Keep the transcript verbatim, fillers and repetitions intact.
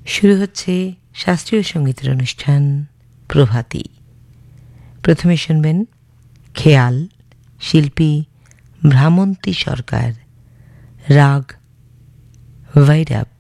শুরু হচ্ছে শাস্ত্রীয় সঙ্গীতের অনুষ্ঠান প্রভাতী। প্রথমে শুনবেন খেয়াল, শিল্পী ভ্রামন্তী সরকার, রাগ ভৈরব।